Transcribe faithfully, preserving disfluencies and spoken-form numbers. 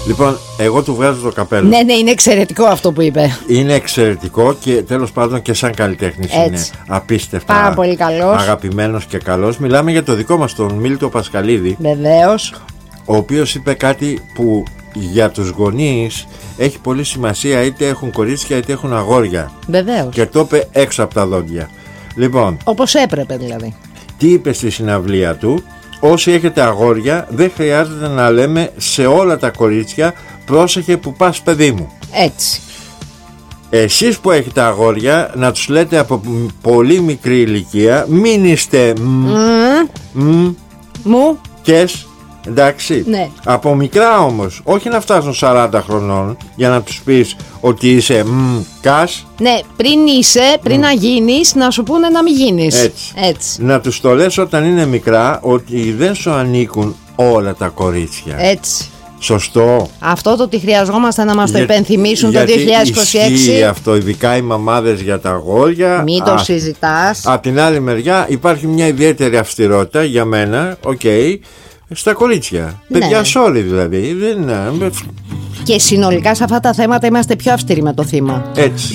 Λοιπόν, εγώ του βγάζω το καπέλο. Ναι, ναι, είναι εξαιρετικό αυτό που είπε. Είναι εξαιρετικό και τέλος πάντων και σαν καλλιτέχνης είναι απίστευτα. Πάρα πολύ καλός. Αγαπημένος και καλός. Μιλάμε για το δικό μας τον Μίλτο Πασχαλίδη. Βεβαίως. Ο οποίος είπε κάτι που για τους γονείς έχει πολύ σημασία, είτε έχουν κορίτσια είτε έχουν αγόρια. Βεβαίως. Και το είπε έξω από τα δόντια. Λοιπόν, όπως έπρεπε δηλαδή. Τι είπε στη συναυλία του? Όσοι έχετε αγόρια, δεν χρειάζεται να λέμε σε όλα τα κορίτσια πρόσεχε που πας παιδί μου. Έτσι. Εσείς που έχετε αγόρια, να τους λέτε από πολύ μικρή ηλικία, μην είστε μ, mm. μ, μου κες, εντάξει. Ναι. Από μικρά όμως, όχι να φτάσουν σαράντα χρονών για να τους πεις ότι είσαι μ, κας. Ναι, πριν είσαι, πριν mm. να γίνεις, να σου πούνε να μην γίνεις. Έτσι. Έτσι. Να τους το λες όταν είναι μικρά ότι δεν σου ανήκουν όλα τα κορίτσια. Έτσι. Σωστό. Αυτό το ότι χρειαζόμαστε να μας το Για, υπενθυμίσουν το δύο χιλιάδες είκοσι έξι. Ισχύει αυτό, ειδικά οι μαμάδες για τα αγόρια. Μην το συζητάς. Απ' την άλλη μεριά υπάρχει μια ιδιαίτερη αυστηρότητα για μένα, οκ, okay, στα κορίτσια. Ναι. Παιδιά sorry δηλαδή. Δεν, και συνολικά σε αυτά τα θέματα είμαστε πιο αυστηροί με το θύμα. Έτσι.